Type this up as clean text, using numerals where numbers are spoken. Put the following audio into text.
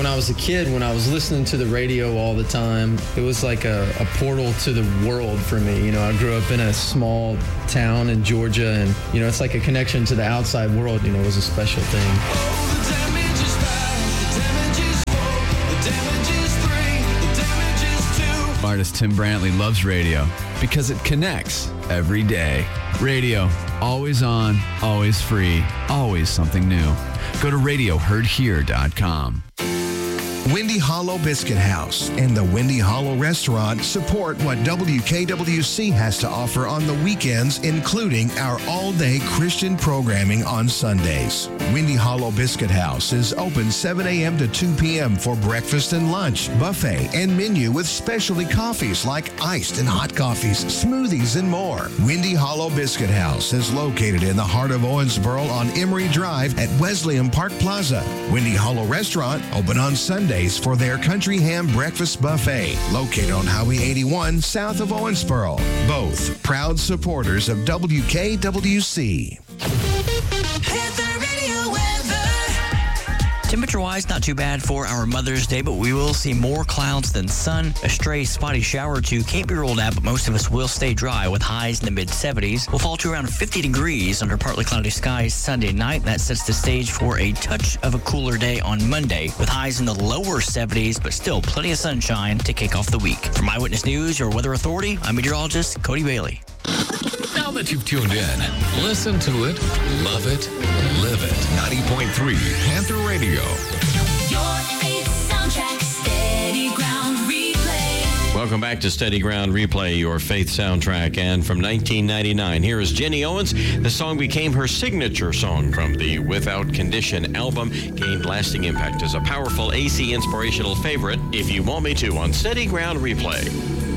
when I was a kid, when I was listening to the radio all the time, it was like a portal to the world for me. You know, I grew up in a small town in Georgia, and, you know, it's like a connection to the outside world. You know, it was a special thing. Artist Tim Brantley loves radio because it connects every day. Radio, always on, always free, always something new. Go to RadioHeardHere.com. Windy Hollow Biscuit House and the Windy Hollow Restaurant support what WKWC has to offer on the weekends, including our all-day Christian programming on Sundays. Windy Hollow Biscuit House is open 7 a.m. to 2 p.m. for breakfast and lunch, buffet, and menu with specialty coffees like iced and hot coffees, smoothies, and more. Windy Hollow Biscuit House is located in the heart of Owensboro on Emory Drive at Wesleyan Park Plaza. Windy Hollow Restaurant open on Sundays for their country ham breakfast buffet, located on Highway 81 south of Owensboro. Both proud supporters of WKWC. Temperature-wise, not too bad for our Mother's Day, but we will see more clouds than sun. A stray spotty shower or two can't be ruled out, but most of us will stay dry with highs in the mid-70s. We'll fall to around 50 degrees under partly cloudy skies Sunday night. That sets the stage for a touch of a cooler day on Monday with highs in the lower 70s, but still plenty of sunshine to kick off the week. From Eyewitness News, your weather authority, I'm meteorologist Cody Bailey. Now that you've tuned in, listen to it, love it, live it. 90.3 Panther Radio. Your faith soundtrack, Steady Ground Replay. Welcome back to Steady Ground Replay, your faith soundtrack. And from 1999, here is Jenny Owens. The song became her signature song from the Without Condition album, gained lasting impact as a powerful AC inspirational favorite, If You Want Me To, on Steady Ground Replay.